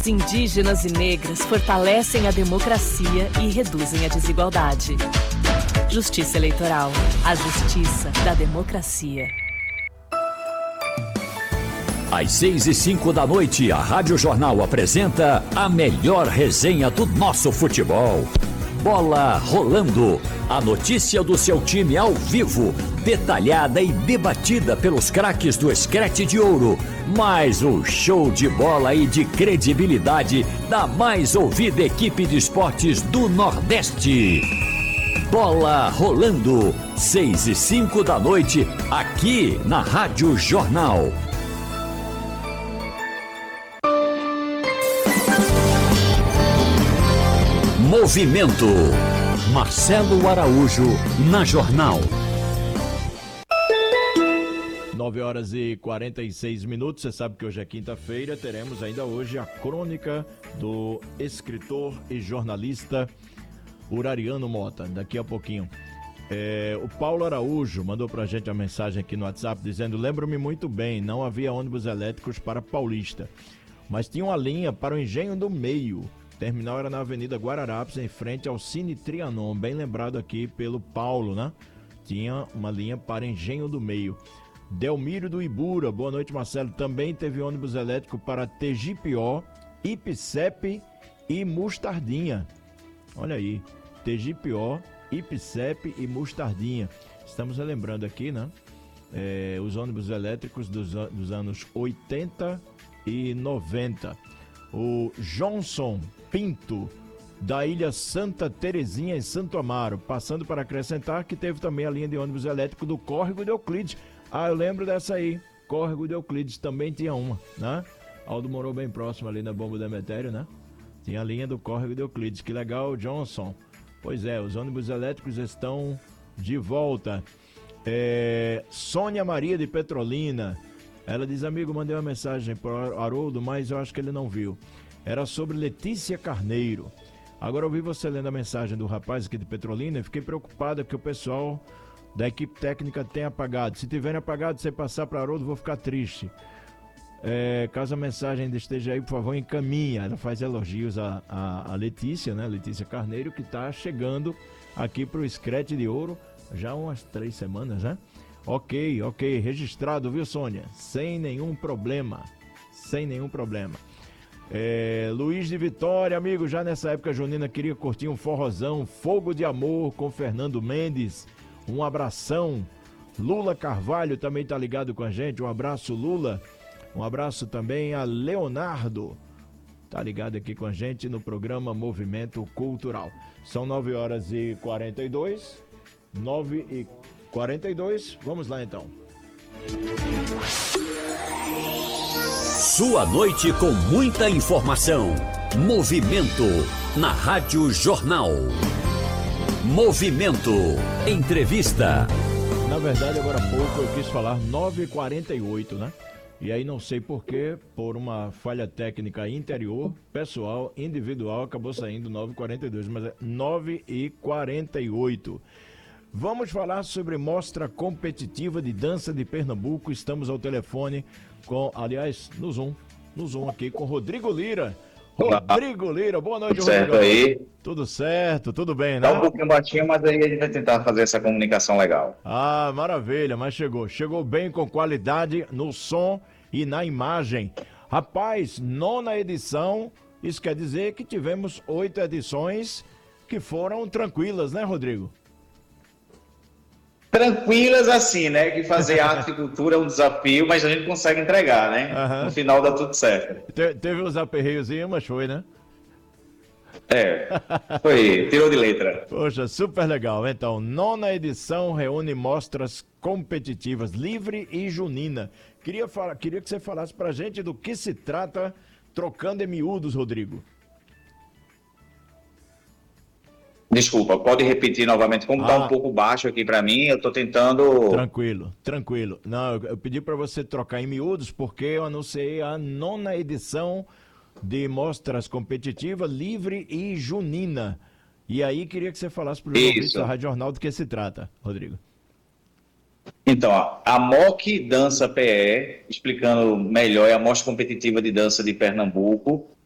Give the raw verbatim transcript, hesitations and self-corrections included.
Indígenas e negras fortalecem a democracia e reduzem a desigualdade. Justiça Eleitoral, a justiça da democracia. Às seis e cinco da noite, a Rádio Jornal apresenta a melhor resenha do nosso futebol. Bola Rolando, a notícia do seu time ao vivo, detalhada e debatida pelos craques do Scratch de Ouro. Mais um show de bola e de credibilidade da mais ouvida equipe de esportes do Nordeste. Bola Rolando, seis e cinco da noite, aqui na Rádio Jornal. Movimento. Marcelo Araújo, na Jornal. nove horas e quarenta e seis minutos, você sabe que hoje é quinta-feira, teremos ainda hoje a crônica do escritor e jornalista Urariano Mota, daqui a pouquinho. É, o Paulo Araújo mandou pra gente a mensagem aqui no WhatsApp dizendo: lembro-me muito bem, não havia ônibus elétricos para Paulista, mas tinha uma linha para o Engenho do Meio. O terminal era na Avenida Guararapes, em frente ao Cine Trianon, bem lembrado aqui pelo Paulo, né? Tinha uma linha para Engenho do Meio. Delmiro do Ibura, boa noite, Marcelo. Também teve ônibus elétrico para Tegipió, Ipicep e Mostardinha. Olha aí, Tegipió, Ipicep e Mostardinha. Estamos relembrando aqui, né? É, os ônibus elétricos dos, dos anos oitenta e noventa. O Johnson Pinto, da Ilha Santa Terezinha, em Santo Amaro, passando para acrescentar que teve também a linha de ônibus elétrico do Córrego de Euclides. Ah, eu lembro dessa aí, Córrego de Euclides, também tinha uma, né? Aldo morou bem próximo ali na Bomba do Demetério, né? Tinha a linha do Córrego de Euclides, que legal, Johnson. Pois é, os ônibus elétricos estão de volta. É, Sônia Maria de Petrolina, ela diz: amigo, mandei uma mensagem para o Haroldo, mas eu acho que ele não viu. Era sobre Letícia Carneiro. Agora eu vi você lendo a mensagem do rapaz aqui de Petrolina e fiquei preocupado que o pessoal da equipe técnica tenha apagado. Se tiverem apagado, você passar para Haroldo, vou ficar triste. É, caso a mensagem ainda esteja aí, por favor, encaminha. Ela faz elogios a, a, a Letícia, né? Letícia Carneiro, que está chegando aqui para o Scratch de Ouro já há umas três semanas, né? Ok, ok, registrado, viu, Sônia? Sem nenhum problema, sem nenhum problema. É, Luiz de Vitória, amigo, já nessa época junina queria curtir um forrozão, Fogo de Amor com Fernando Mendes. Um abração. Lula Carvalho também tá ligado com a gente, um abraço, Lula. Um abraço também a Leonardo, tá ligado aqui com a gente no programa Movimento Cultural. São nove horas e quarenta e dois, nove e quarenta e dois, vamos lá então. Sua noite com muita informação. Movimento na Rádio Jornal. Movimento. Entrevista. Na verdade, agora há pouco eu quis falar nove e quarenta e oito, né? E aí não sei porquê, por uma falha técnica interior, pessoal, individual, acabou saindo nove e quarenta e dois, mas é nove e quarenta e oito. Vamos falar sobre mostra competitiva de dança de Pernambuco. Estamos ao telefone com, aliás, no Zoom, no Zoom aqui com Rodrigo Lira. Rodrigo Lira, boa noite, tudo certo Rodrigo. aí? Tudo certo, tudo bem, né? Tá um pouquinho baixinho, mas aí a gente vai tentar fazer essa comunicação legal. Ah, maravilha, mas chegou. Chegou bem, com qualidade no som e na imagem. Rapaz, nona edição, isso quer dizer que tivemos oito edições que foram tranquilas, né, Rodrigo? Tranquilas assim, né? Que fazer arte e cultura é um desafio, mas a gente consegue entregar, né? Uhum. No final dá tudo certo. Te, teve uns aperreiozinhos, mas foi, né? É, foi, tirou de letra. Poxa, super legal. Então, nona edição reúne mostras competitivas, livre e junina. Queria, falar, queria que você falasse pra gente do que se trata, trocando em miúdos, Rodrigo. Desculpa, pode repetir novamente, como está ah, um pouco baixo aqui para mim, eu estou tentando... Tranquilo, tranquilo. Não, eu, eu pedi para você trocar em miúdos porque eu anunciei a nona edição de mostras competitivas, livre e junina. E aí queria que você falasse para os ouvintes da Rádio Jornal do que se trata, Rodrigo. Então, ó, a M O C Dança P E, explicando melhor, é a Mostra Competitiva de Dança de Pernambuco.